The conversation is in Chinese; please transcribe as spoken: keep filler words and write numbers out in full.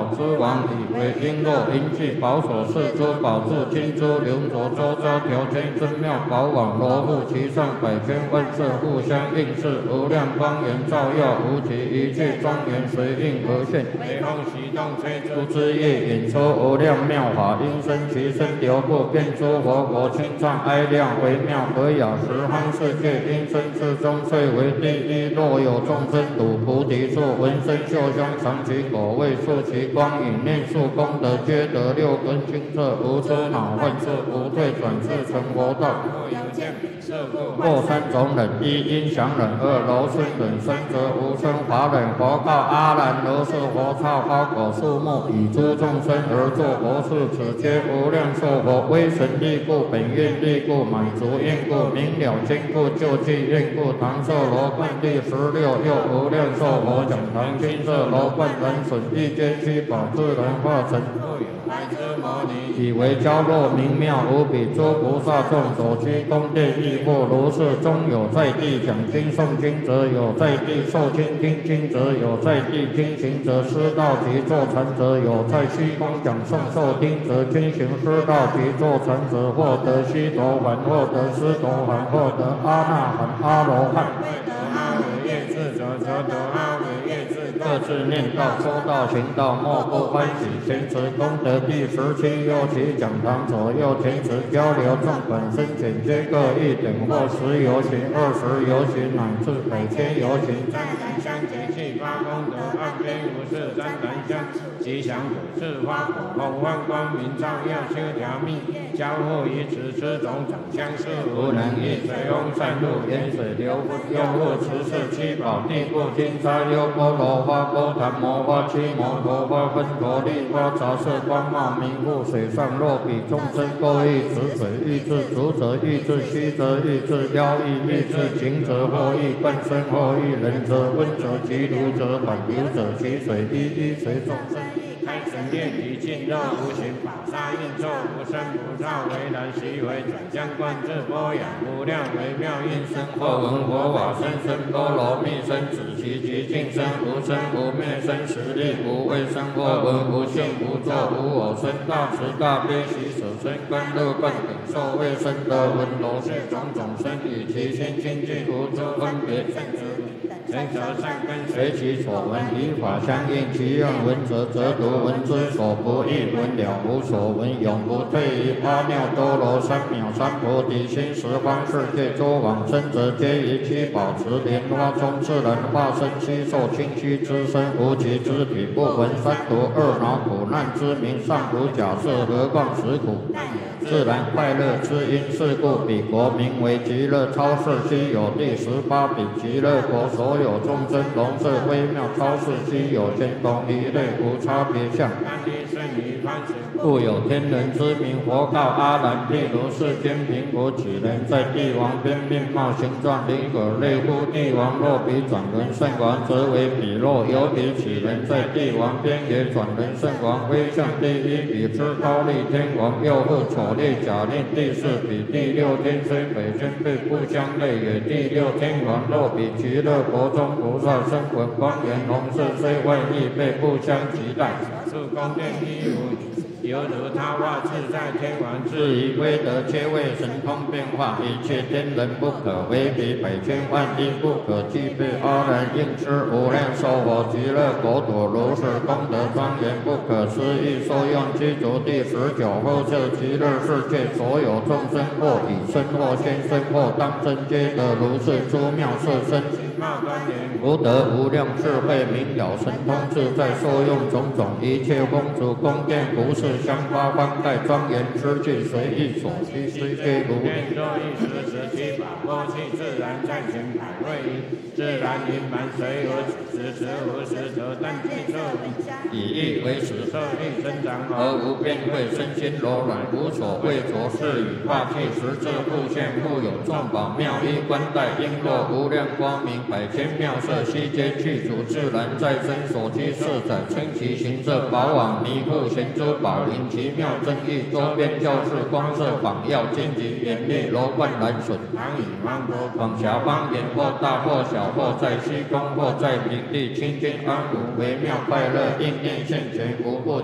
宝之王，以为璎珞、银器、宝所、四珠、宝柱、金珠、流卓、周遭条圈、真妙宝网，罗布其上，百千万色互相映饰，无量光源照耀无极，一切庄严随应而现。微风习动，吹出之意，引出无量妙法，因生其身流布，变出佛国清畅哀亮，微妙和雅，十方世界因生之中最为第一。若有众生睹菩提树，闻声嗅香，尝其果味，触其光影，念数功德，皆得六根清澈，无出恼患处，无退转世成佛道。或三种忍：一因想忍，二柔顺忍，三则无生法忍。佛告阿难：如是佛刹花果树木，以诸众生而作佛事，此皆无量寿佛，威神力故，本愿力故，满足愿故，明了坚固，救济愿故。唐寿罗冠第十六又无量寿佛讲堂，金色罗冠人损，一皆虚宝，自然化成。以为娇弱明妙无比，诸菩萨众所居宫殿亦复如是。中有在地讲经诵经者，有在地受经听经者，有在地听行者，师道及坐禅者，有在虚空讲诵受听者，听行师道及坐禅者，获得须陀洹，获得斯陀含，获得阿那含、阿罗汉。各自念道、说道、行道，莫不欢喜。前持功德第十七又其讲堂左右前持交流众本身简皆各一等，或十游行、二十游行，乃至百千游行。湛然香节气发功德，岸边无事湛然香，吉祥果是花果，红幻光明照耀，修条密交互于此，此种长相是无能易。水翁散入，沿水流不用物，持是七宝地布金沙优波罗花。波檀摩花、七摩陀花、分陀利花，杂色光茂明覆水上，若比众生各欲此水，欲至足者，欲至虚则，欲至腰意，欲至颈者，或欲半身，或欲人者，温者其如者，缓流者其水，一一随众生。开神业体尽肉无形，宝沙应作无生不造，为然习为转相观自波养，无量微妙应生，或闻佛法生生波罗蜜生，子其极尽生，无生无灭生，实力无畏生，或闻无性无作无我生，大慈大悲喜舍生，观乐观等受未生得闻罗是种种生，以其心清净无诸分别圣者。人则善根随其所闻，以法相应，其愿闻者则读，闻之所不异，闻了无所闻，永不退于阿耨多罗三藐三菩提心。十方世界诸往生者，皆以七宝池莲花中自然化身，悉受清虚之身，无其肢体，不闻三毒二恼苦难之名，尚无假设，何况实苦？自然快乐之因，是故彼国名为极乐超世，悉有第十八比极乐国，所有众生容色微妙超世，悉有天同一类，无差别相。故有天人之名。佛告阿难：譬如世间贫苦几人，在帝王边面貌形状灵可类乎？帝王若比转轮圣王，则为彼；若有比几人，在帝王边也转轮圣王，威相第一比之高丽天王，又复丑烈假令第四比。第六天虽北天辈不相类，也第六天王。若比极乐国中菩萨声闻光颜红色，虽万亿倍不相及待。是宫殿一无犹如他化自在天王，至于威德，皆为神通变化，一切天人不可为比，百千万亿不可计备。阿难应知无量寿佛极乐国土，如是功德庄严不可思议。受用具足第十九后设极乐世界，所有众生或以身或现身或当真，皆得如是诸妙色身。福德无量智慧明了神通自在，受用种种一切公主宫殿服饰香花方盖庄严之具，随意所需虽皆如愿作一时时七宝波气，自然暂行百位仪，自然盈满随无此时时无时得但具色以意为使色力增长，而无变慧，身心柔软，无所畏着，是与化气实质复现，复有众宝妙衣冠带璎珞无量光明，百千妙色色，悉皆具足，自然再生，所居色载，称其形色。宝网弥覆，行诸宝林，奇妙真意，周边教室，光色榜耀，荆棘严密，楼观蓝笋，唐以芒果，广狭方言，或大或小，或在虚空，或在平地，清净安稳，微妙快乐，应念现前，无不